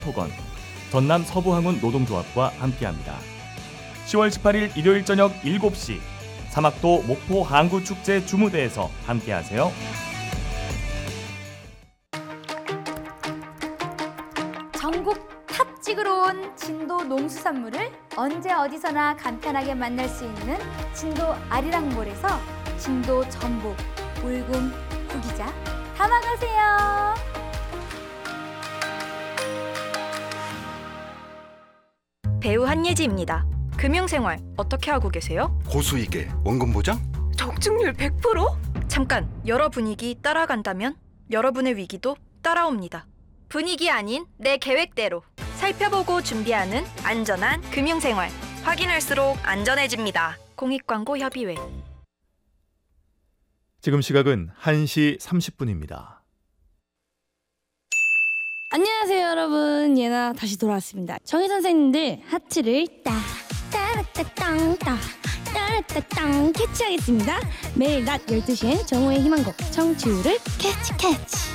토건, 전남 서부항운 노동조합과 함께합니다. 10월 18일 일요일 저녁 7시 사막도 목포 항구축제 주무대에서 함께하세요. 전국 탑 찍으러 온 진도 농수산물을 언제 어디서나 간편하게 만날 수 있는 진도 아리랑몰에서 진도 전복, 울금, 구기자 담아가세요. 배우 한예지입니다. 금융생활 어떻게 하고 계세요? 고수익에 원금 보장? 적중률 100%? 잠깐, 여러 분위기 따라간다면 여러분의 위기도 따라옵니다. 분위기 아닌 내 계획대로 살펴보고 준비하는 안전한 금융생활. 확인할수록 안전해집니다. 공익광고협의회. 지금 시각은 1시 30분입니다. 안녕하세요 여러분, 예나 다시 돌아왔습니다. 정희 선생님들 하트를 따라따땅 따라따땅 캐치하겠습니다. 매일 낮 12시엔 정호의 희망곡 청취율을 캐치.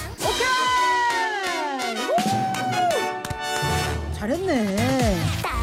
잘했네.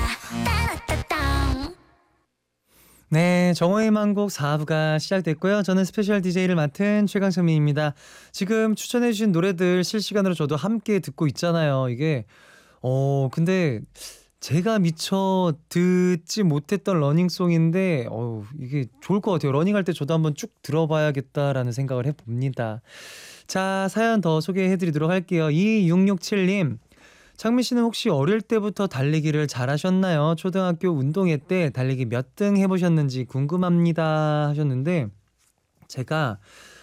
따라따땅. 네, 정호의 희망곡 4부가 시작됐고요. 저는 스페셜 DJ를 맡은 최강창민입니다. 지금 추천해주신 노래들 실시간으로 저도 함께 듣고 있잖아요. 이게 근데 제가 미처 듣지 못했던 러닝송인데 이게 좋을 것 같아요. 러닝할 때 저도 한번 쭉 들어봐야겠다라는 생각을 해봅니다. 자, 사연 더 소개해드리도록 할게요. 2667님, 창민 씨는 혹시 어릴 때부터 달리기를 잘하셨나요? 초등학교 운동회 때 달리기 몇 등 해보셨는지 궁금합니다 하셨는데, 제가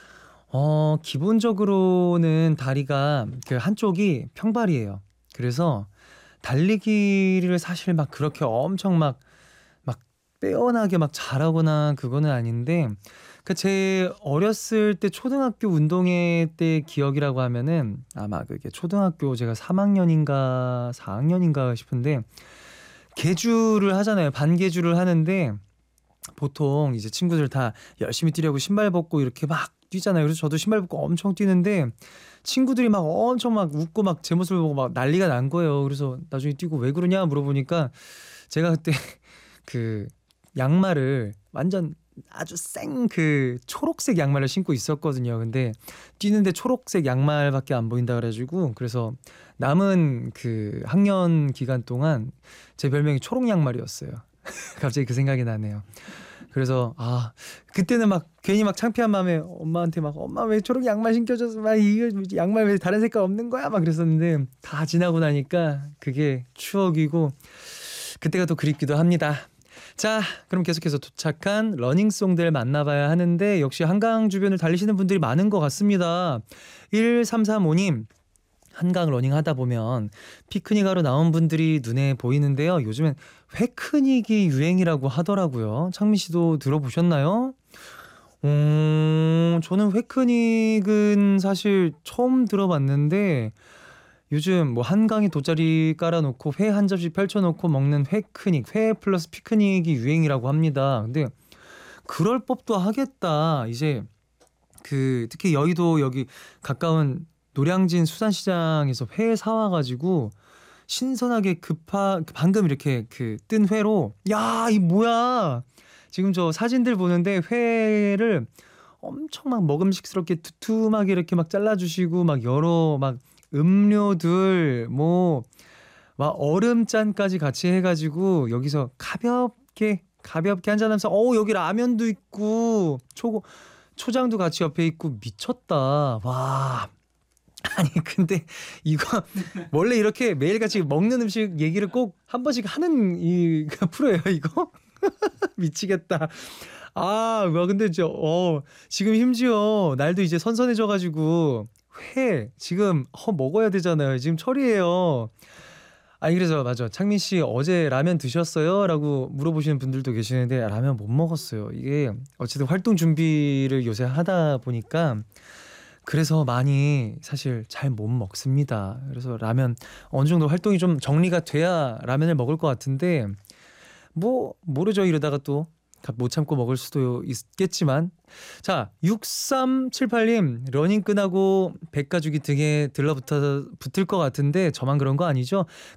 기본적으로는 다리가 그 한쪽이 평발이에요. 그래서 달리기를 사실 막 그렇게 엄청 막 빼어나게 막 잘하거나 그거는 아닌데, 그 제 어렸을 때 초등학교 운동회 때 기억이라고 하면은 아마 그게 초등학교 제가 3학년인가 4학년인가 싶은데, 계주를 하잖아요. 반계주를 하는데 보통 이제 친구들 다 열심히 뛰려고 신발 벗고 이렇게 막 뛰잖아요. 그래서 저도 신발 벗고 엄청 뛰는데 친구들이 막 엄청 막 웃고 막 제 모습을 보고 막 난리가 난 거예요. 그래서 나중에 뛰고 왜 그러냐 물어보니까 제가 그때 그 양말을 완전 아주 그 초록색 양말을 신고 있었거든요. 근데 뛰는데 초록색 양말밖에 안 보인다 그래가지고, 그래서 남은 그 학년 기간 동안 제 별명이 초록 양말이었어요. 갑자기 그 생각이 나네요. 그래서 그때는 막 괜히 막 창피한 마음에 엄마한테 막 엄마 왜 초록 양말 신겨줘서 막 이거 양말 왜 다른 색깔 없는 거야 막 그랬었는데, 다 지나고 나니까 그게 추억이고 그때가 또 그립기도 합니다. 자, 그럼 계속해서 도착한 러닝송들 만나봐야 하는데, 역시 한강 주변을 달리시는 분들이 많은 것 같습니다. 1335님, 한강 러닝 하다 보면 피크닉하러 나온 분들이 눈에 보이는데요. 요즘엔 회크닉이 유행이라고 하더라고요. 창민 씨도 들어보셨나요? 저는 회크닉은 사실 처음 들어봤는데, 요즘 뭐 한강에 돗자리 깔아놓고 회 한 접시 펼쳐놓고 먹는 회크닉, 회 플러스 피크닉이 유행이라고 합니다. 근데 그럴 법도 하겠다. 이제 그 특히 여의도 여기 가까운 노량진 수산시장에서 회 사와가지고 신선하게 방금 이렇게 그 뜬 회로, 야, 이 뭐야? 지금 저 사진들 보는데 회를 엄청 막 먹음직스럽게 두툼하게 이렇게 막 잘라주시고 막 여러 막 음료들 뭐 막 얼음잔까지 같이 해가지고 여기서 가볍게 한잔하면서 여기 라면도 있고 초장도 같이 옆에 있고 미쳤다. 와. 아니 근데 이거 원래 이렇게 매일같이 먹는 음식 얘기를 꼭 한 번씩 하는 이 프로예요 이거? 미치겠다. 근데 지금 심지어 날도 이제 선선해져가지고 회 지금 먹어야 되잖아요. 지금 철이에요. 그래서 맞아, 창민 씨 어제 라면 드셨어요? 라고 물어보시는 분들도 계시는데 라면 못 먹었어요. 이게 어쨌든 활동 준비를 요새 하다 보니까 그래서 많이 사실 잘 못 먹습니다. 그래서 라면 어느 정도 활동이 좀 정리가 돼야 라면을 먹을 것 같은데, 뭐 모르죠. 이러다가 또 못 참고 먹을 수도 있겠지만. 자, 6378님, 러닝 끝나고 백가죽이 등에 들러붙을 것 같은데 저만 그런 거 아니죠?